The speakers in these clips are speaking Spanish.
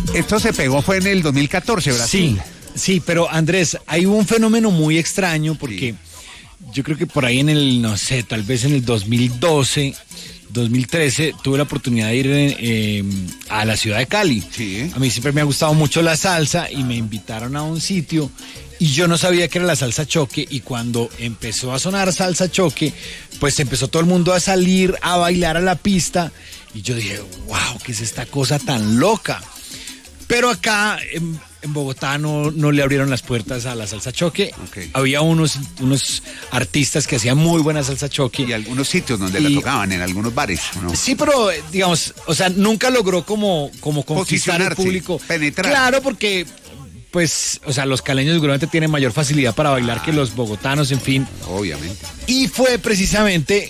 Esto se pegó fue en el 2014, Brasil. Sí, pero Andrés, hay un fenómeno muy extraño porque yo creo que por ahí en el, no sé, tal vez en el 2012, 2013, tuve la oportunidad de ir a la ciudad de Cali. Sí. A mí siempre me ha gustado mucho la salsa y me invitaron a un sitio y yo no sabía que era la salsa choque, y cuando empezó a sonar salsa choque, pues empezó todo el mundo a salir a bailar a la pista y yo dije, wow, ¿qué es esta cosa tan loca? Pero acá en Bogotá no le abrieron las puertas a la salsa choque. Okay. Había unos artistas que hacían muy buena salsa choque. Y algunos sitios donde la tocaban, en algunos bares, ¿no? Sí, pero digamos, o sea, nunca logró como conquistar el público. Penetrar. Claro, porque pues, o sea, los caleños seguramente tienen mayor facilidad para bailar que los bogotanos, en fin. Obviamente. Y fue precisamente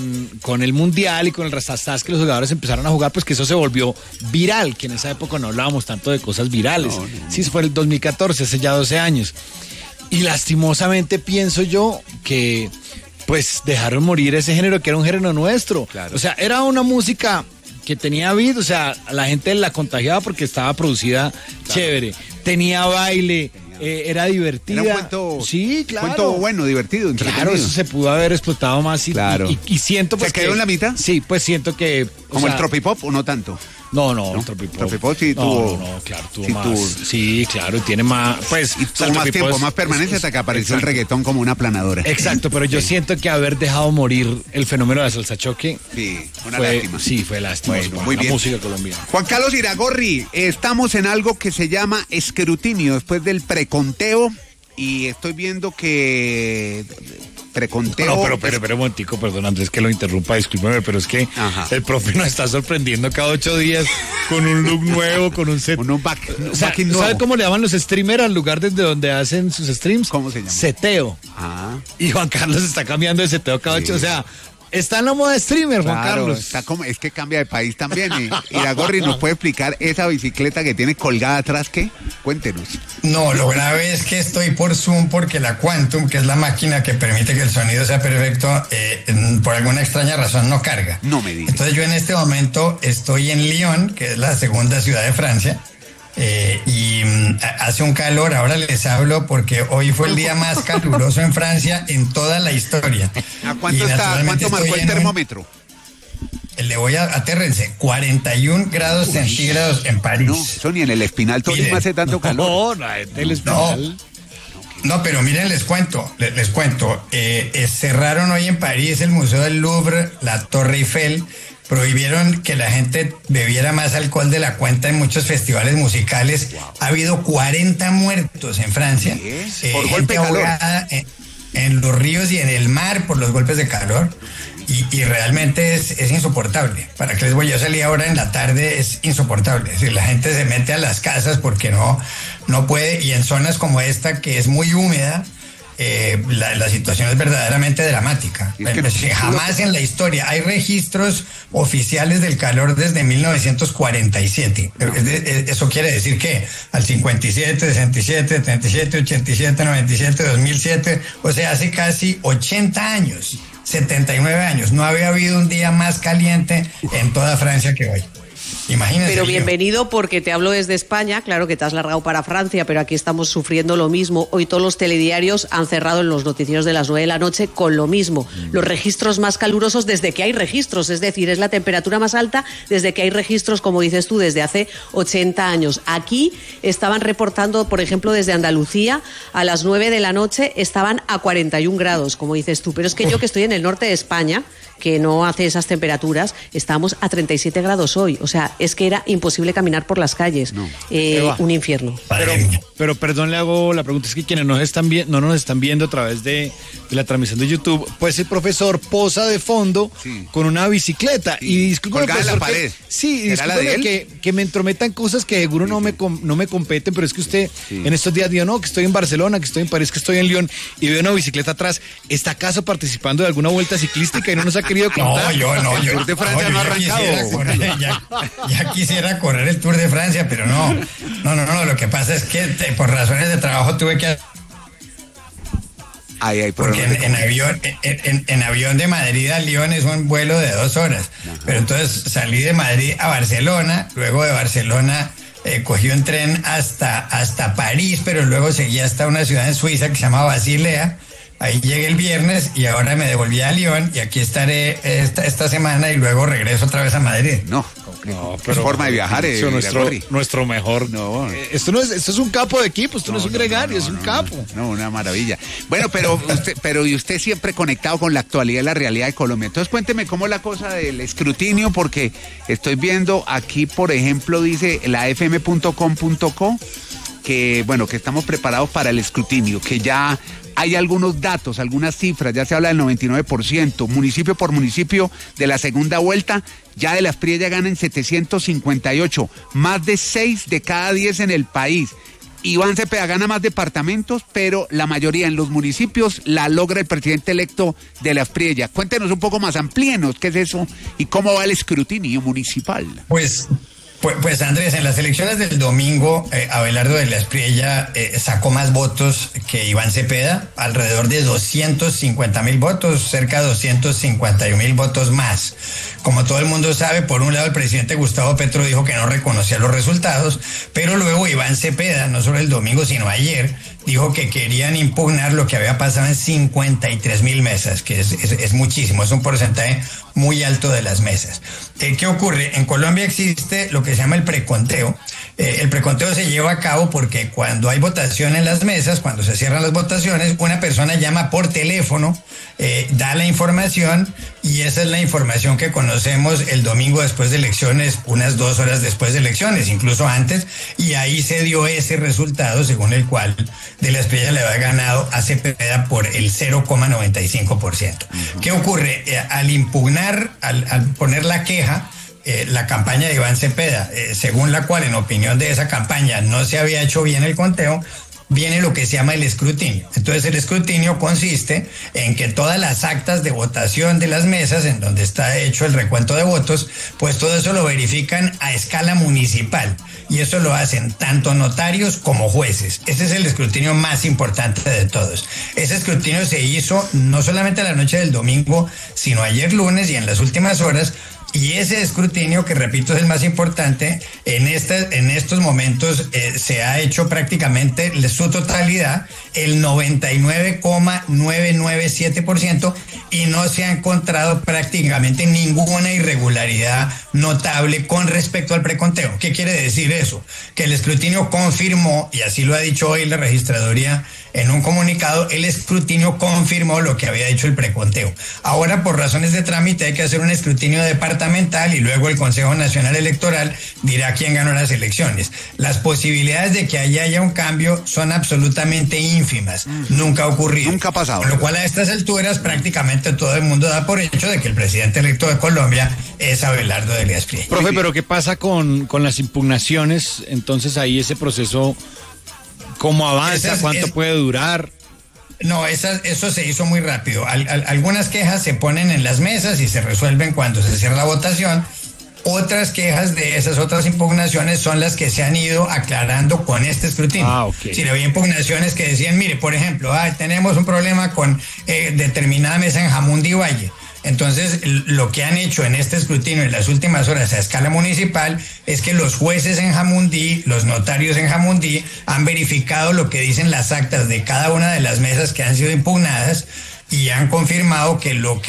con el Mundial y con el Rastastás que los jugadores empezaron a jugar, pues que eso se volvió viral, que en esa época no hablábamos tanto de cosas virales. No. Sí, eso fue el 2014, hace ya 12 años. Y lastimosamente pienso yo que pues dejaron morir ese género que era un género nuestro. Claro. O sea, era una música que tenía beat, o sea, la gente la contagiaba porque estaba producida chévere, tenía baile, era divertida. Era un cuento, sí, claro. Cuento bueno, divertido, entretenido. Claro, eso se pudo haber explotado más y, claro. y siento pues ¿se quedó en la mitad? Sí, pues siento que... ¿Como el tropipop o no tanto? No, el tropipop. Tropipop sí tuvo... No, claro, tuvo sí, más. Sí, claro, y tiene más... Pues, y tuvo más tiempo, más permanencia hasta que apareció el reggaetón como una planadora. Exacto, pero yo siento que haber dejado morir el fenómeno de la salsa choque... Sí, una lástima. Sí, fue lástima. Bueno, muy bien. La música colombiana. Juan Carlos Iragorri, estamos en algo que se llama escrutinio, después del preconteo, y estoy viendo que... preconteo. No, pero un momentico, perdón Andrés que lo interrumpa, discúlpeme, pero es que el profe nos está sorprendiendo cada 8 días con un look nuevo, con un set. ¿Sabe cómo le llaman los streamers al lugar desde donde hacen sus streams? ¿Cómo se llama? Seteo. Y Juan Carlos está cambiando de seteo cada 8, o sea... Está en la moda streamer, Juan Carlos. Está como, es que cambia de país también. Iragorri, ¿nos puede explicar esa bicicleta que tiene colgada atrás? ¿Qué? Cuéntenos. No, lo grave es que estoy por Zoom porque la Quantum, que es la máquina que permite que el sonido sea perfecto, por alguna extraña razón no carga. No me digas. Entonces yo en este momento estoy en Lyon, que es la segunda ciudad de Francia. Y hace un calor, ahora les hablo porque hoy fue el día más caluroso en Francia en toda la historia. ¿A cuánto está? ¿Cuánto marcó el termómetro? Le voy a aterrense, 41 grados centígrados en París. No, eso ni en el Espinal Tolima hace tanto calor. No, pero miren, les cuento. Cerraron hoy en París el Museo del Louvre, la Torre Eiffel. Prohibieron que la gente bebiera más alcohol de la cuenta en muchos festivales musicales. Wow. Ha habido 40 muertos en Francia. Por golpe de calor. En los ríos y en el mar por los golpes de calor. Y realmente es insoportable. ¿Para qué les voy? Yo salí ahora en la tarde, es insoportable. Es decir, la gente se mete a las casas porque no puede. Y en zonas como esta, que es muy húmeda, la situación es verdaderamente dramática. Jamás en la historia hay registros oficiales del calor desde 1947. Eso quiere decir que al 57, 67, 77, 87, 97, 2007, o sea, hace casi 80 años, 79 años, no había habido un día más caliente en toda Francia que hoy. Imagínense. Pero bienvenido, porque te hablo desde España, claro que te has largado para Francia, pero aquí estamos sufriendo lo mismo. Hoy todos los telediarios han cerrado en los noticieros de las 9 de la noche con lo mismo. Los registros más calurosos desde que hay registros, es decir, es la temperatura más alta desde que hay registros, como dices tú, desde hace 80 años. Aquí estaban reportando, por ejemplo, desde Andalucía, a las 9 de la noche estaban a 41 grados, como dices tú. Pero es que yo, que estoy en el norte de España, que no hace esas temperaturas, estamos a 37 grados hoy. O sea, es que era imposible caminar por las calles. Un infierno. Pero perdón, le hago la pregunta, es que quienes no nos están viendo a través de la transmisión de YouTube, pues el profesor posa de fondo con una bicicleta. Y disculpe, colgada en la pared. Disculpe que me entrometan cosas que seguro no me competen, pero es que usted en estos días dijo, no, que estoy en Barcelona, que estoy en París, que estoy en Lyon, y veo una bicicleta atrás. ¿Está acaso participando de alguna vuelta ciclística y no nos ha querido contar? No, el Tour de Francia no ha arrancado. Ya quisiera correr el Tour de Francia, pero no, lo que pasa es que por razones de trabajo tuve que... Porque en avión de Madrid a Lyon es un vuelo de 2 horas. Pero entonces salí de Madrid a Barcelona, luego de Barcelona cogí un tren hasta París, pero luego seguí hasta una ciudad en Suiza que se llama Basilea. Ahí llegué el viernes y ahora me devolví a Lyon y aquí estaré esta semana y luego regreso otra vez a Madrid. No, pero es forma de viajar. Nuestro mejor. No. Esto es un capo de equipo, esto no es un gregario, es un capo. No, una maravilla. Bueno, y usted siempre conectado con la actualidad y la realidad de Colombia. Entonces cuénteme cómo es la cosa del escrutinio, porque estoy viendo aquí, por ejemplo, dice la fm.com.co que estamos preparados para el escrutinio, que ya hay algunos datos, algunas cifras, ya se habla del 99%, municipio por municipio de la segunda vuelta, ya de la Espriella ganan 758, más de 6 de cada 10 en el país. Iván Cepeda gana más departamentos, pero la mayoría en los municipios la logra el presidente electo de la Espriella. Cuéntenos un poco más, amplíenos qué es eso y cómo va el escrutinio municipal. Pues Andrés, en las elecciones del domingo, Abelardo de la Espriella sacó más votos que Iván Cepeda, alrededor de 250.000 votos, cerca de 251.000 votos más. Como todo el mundo sabe, por un lado el presidente Gustavo Petro dijo que no reconocía los resultados, pero luego Iván Cepeda, no solo el domingo, sino ayer, dijo que querían impugnar lo que había pasado en 53.000 mesas, que es muchísimo, es un porcentaje muy alto de las mesas. ¿Qué ocurre? En Colombia existe lo que se llama el preconteo. El preconteo se lleva a cabo porque cuando hay votación en las mesas, cuando se cierran las votaciones, una persona llama por teléfono, da la información y esa es la información que conocemos el domingo después de elecciones, unas 2 horas después de elecciones, incluso antes, y ahí se dio ese resultado según el cual de la Espriella le había ganado a Cepeda por el 0,95%. ¿Qué ocurre? Al impugnar, al poner la queja, la campaña de Iván Cepeda, según la cual, en opinión de esa campaña, no se había hecho bien el conteo, viene lo que se llama el escrutinio. Entonces el escrutinio consiste en que todas las actas de votación de las mesas en donde está hecho el recuento de votos, pues todo eso lo verifican a escala municipal y eso lo hacen tanto notarios como jueces. Ese es el escrutinio más importante de todos. Ese escrutinio se hizo no solamente la noche del domingo, sino ayer lunes y en las últimas horas. Y ese escrutinio, que repito es el más importante, en estos momentos se ha hecho prácticamente su totalidad, el 99,997%, y no se ha encontrado prácticamente ninguna irregularidad notable con respecto al preconteo. ¿Qué quiere decir eso? Que el escrutinio confirmó, y así lo ha dicho hoy la registraduría en un comunicado, el escrutinio confirmó lo que había dicho el preconteo. Ahora, por razones de trámite, hay que hacer un escrutinio departamental y luego el Consejo Nacional Electoral dirá quién ganó las elecciones. Las posibilidades de que haya un cambio son absolutamente ínfimas. Nunca ha ocurrido. Nunca ha pasado. Con lo cual, a estas alturas, prácticamente todo el mundo da por hecho de que el presidente electo de Colombia es Abelardo de la Espriella. Profe, pero ¿qué pasa con las impugnaciones? Entonces ahí ese proceso, ¿cómo avanza? ¿Cuánto puede durar? No, eso se hizo muy rápido. Algunas quejas se ponen en las mesas y se resuelven cuando se cierra la votación. Otras quejas de esas otras impugnaciones son las que se han ido aclarando con este escrutinio. Okay. Si había impugnaciones que decían, mire, por ejemplo, tenemos un problema con determinada mesa en Jamundí Valle. Entonces, lo que han hecho en este escrutinio en las últimas horas a escala municipal es que los jueces en Jamundí, los notarios en Jamundí, han verificado lo que dicen las actas de cada una de las mesas que han sido impugnadas y han confirmado que lo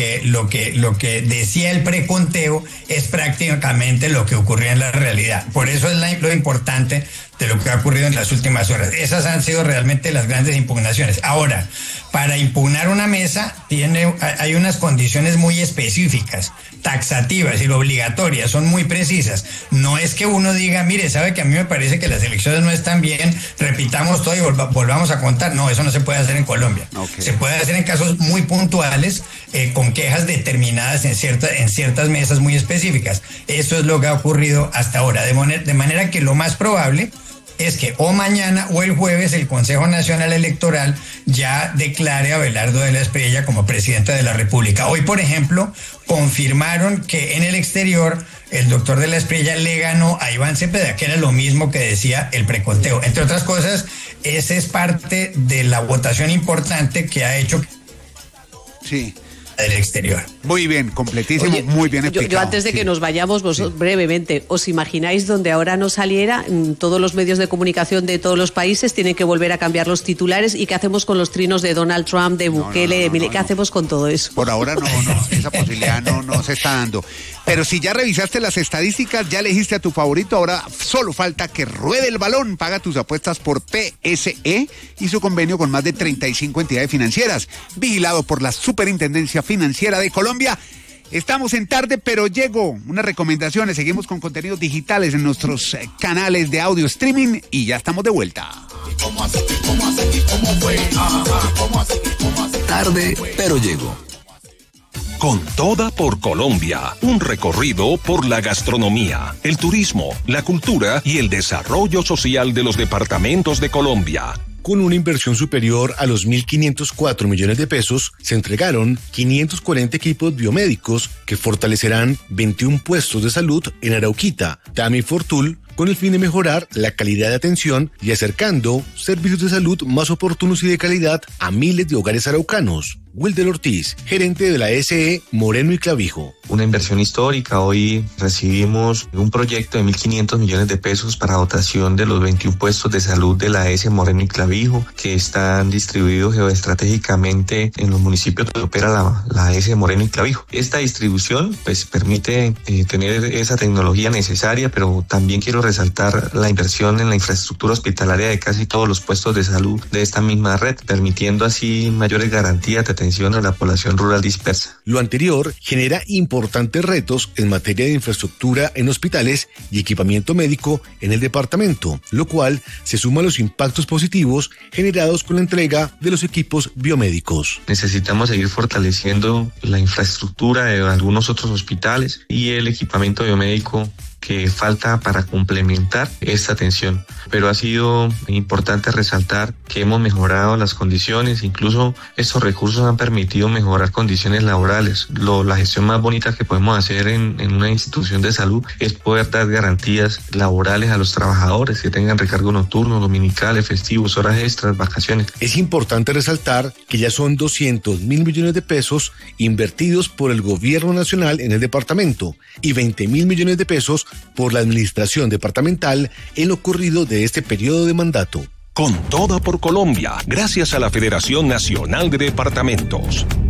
que decía el preconteo es prácticamente lo que ocurría en la realidad. Por eso es lo importante de lo que ha ocurrido en las últimas horas. Esas han sido realmente las grandes impugnaciones. Ahora, para impugnar una mesa hay unas condiciones muy específicas, taxativas y obligatorias, son muy precisas. No es que uno diga, mire, sabe que a mí me parece que las elecciones no están bien, repitamos todo y volvamos a contar. No, eso no se puede hacer en Colombia. Okay. Se puede hacer en casos muy puntuales, con quejas determinadas en ciertas mesas muy específicas. Eso es lo que ha ocurrido hasta ahora, de manera que lo más probable es que o mañana o el jueves el Consejo Nacional Electoral ya declare a Abelardo de la Espriella como presidente de la República. Hoy, por ejemplo, confirmaron que en el exterior el doctor de la Espriella le ganó a Iván Cepeda, que era lo mismo que decía el preconteo. Entre otras cosas, esa es parte de la votación importante que ha hecho sí. del exterior. Muy bien, completísimo, Oye, muy bien explicado. Yo antes de que nos vayamos, brevemente, ¿os imagináis donde ahora no saliera? Todos los medios de comunicación de todos los países tienen que volver a cambiar los titulares. ¿Y qué hacemos con los trinos de Donald Trump, de Bukele? ¿Qué hacemos con todo eso? Por ahora no, esa posibilidad no se está dando. Pero si ya revisaste las estadísticas, ya elegiste a tu favorito, ahora solo falta que ruede el balón. Paga tus apuestas por PSE y su convenio con más de 35 entidades financieras. Vigilado por la Superintendencia Financiera de Colombia. Estamos en Tarde, pero llego. Unas recomendaciones. Seguimos con contenidos digitales en nuestros canales de audio streaming y ya estamos de vuelta. Tarde, pero llego. Con Toda por Colombia, un recorrido por la gastronomía, el turismo, la cultura y el desarrollo social de los departamentos de Colombia. Con una inversión superior a los 1.504 millones de pesos, se entregaron 540 equipos biomédicos que fortalecerán 21 puestos de salud en Arauquita, Tami Fortul, con el fin de mejorar la calidad de atención y acercando servicios de salud más oportunos y de calidad a miles de hogares araucanos. Wilder Ortiz, gerente de la SE Moreno y Clavijo. Una inversión histórica. Hoy recibimos un proyecto de 1.500 millones de pesos para dotación de los 21 puestos de salud de la S Moreno y Clavijo, que están distribuidos geoestratégicamente en los municipios donde opera la S Moreno y Clavijo. Esta distribución pues permite tener esa tecnología necesaria, pero también quiero resaltar la inversión en la infraestructura hospitalaria de casi todos los puestos de salud de esta misma red, permitiendo así mayores garantías de atención a la población rural dispersa. Lo anterior genera importantes retos en materia de infraestructura en hospitales y equipamiento médico en el departamento, lo cual se suma a los impactos positivos generados con la entrega de los equipos biomédicos. Necesitamos seguir fortaleciendo la infraestructura de algunos otros hospitales y el equipamiento biomédico que falta para complementar esta atención. Pero ha sido importante resaltar que hemos mejorado las condiciones, incluso estos recursos han permitido mejorar condiciones laborales. La gestión más bonita que podemos hacer en una institución de salud es poder dar garantías laborales a los trabajadores que tengan recargo nocturno, dominicales, festivos, horas extras, vacaciones. Es importante resaltar que ya son 200.000 millones de pesos invertidos por el gobierno nacional en el departamento y 20.000 millones de pesos por la administración departamental en lo corrido de este periodo de mandato. Con Toda por Colombia, gracias a la Federación Nacional de Departamentos.